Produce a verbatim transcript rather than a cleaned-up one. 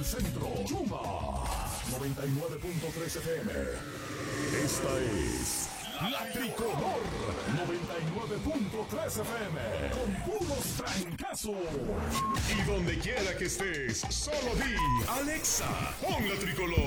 centro. Chuma noventa y nueve punto tres F M. Esta es La Tricolor noventa y nueve punto tres F M. Con puros trancazos. Y donde quiera que estés, solo di Alexa, pon La Tricolor.